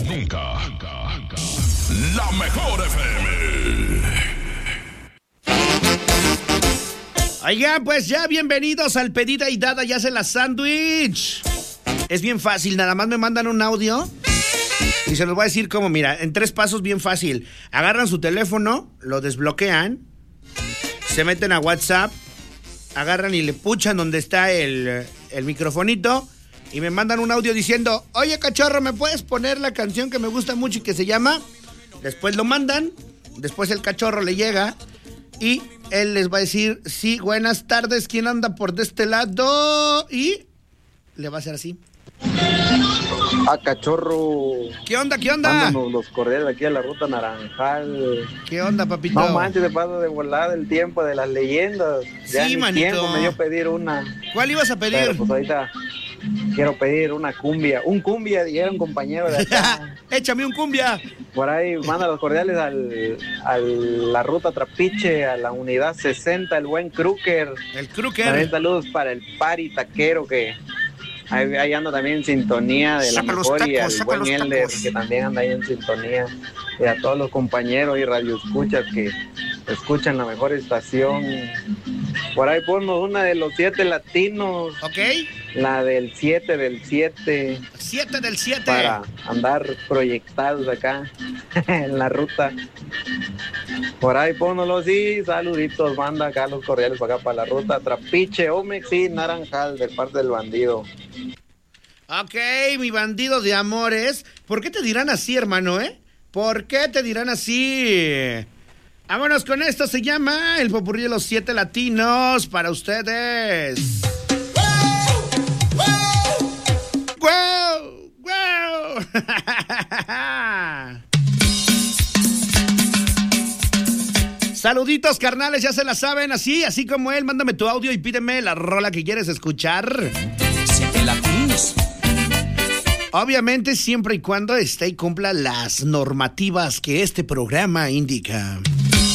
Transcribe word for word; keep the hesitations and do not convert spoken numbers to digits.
nunca. La mejor F M. Oigan, pues ya bienvenidos al Pedida y Dada y Hace la Sándwich. Es bien fácil, nada más me mandan un audio y se los voy a decir como, mira, en tres pasos bien fácil. Agarran su teléfono, lo desbloquean, se meten a WhatsApp, agarran y le puchan donde está el, el microfonito y me mandan un audio diciendo, oye cachorro, ¿me puedes poner la canción que me gusta mucho y que se llama? Después lo mandan, después el cachorro le llega y él les va a decir, sí, buenas tardes, ¿quién anda por de este lado? Y le va a hacer así. Ah, cachorro. ¿Qué onda, qué onda? Mándanos los correos aquí a la Ruta Naranjal. ¿Qué onda, papito? No manches, de paso de volada el tiempo de las leyendas. Ya Sí, ni manito. tiempo me dio pedir una. ¿Cuál ibas a pedir? Pero pues ahorita quiero pedir una cumbia. Un cumbia, y era un compañero de acá. Échame un cumbia. Por ahí manda los cordiales al, a la Ruta Trapiche, a la unidad sesenta, el buen Crooker. El Crooker. También saludos para el pari taquero que ahí, ahí anda también en sintonía de la Saca los mejor, tacos, y al saca buen los Elder tacos. que también anda ahí en sintonía, y a todos los compañeros y radioescuchas que escuchan la mejor estación. Por ahí ponnos una de los siete latinos. Ok. La del siete del siete. siete del siete. Para andar proyectados acá en la ruta. Por ahí pónnoslo, sí, saluditos, manda acá los cordiales para acá, para la Ruta Trapiche, Omex y Naranjal, de parte del bandido. Ok, mi bandido de amores. ¿Por qué te dirán así, hermano, eh? ¿Por qué te dirán así? Vámonos con esto, se llama El Popurrí de los Siete Latinos para ustedes. ¡Wow! ¡Wow! Saluditos, carnales, ya se la saben, así, así como él, mándame tu audio y pídeme la rola que quieres escuchar. Siete latinos. Obviamente, siempre y cuando esté y cumpla las normativas que este programa indica.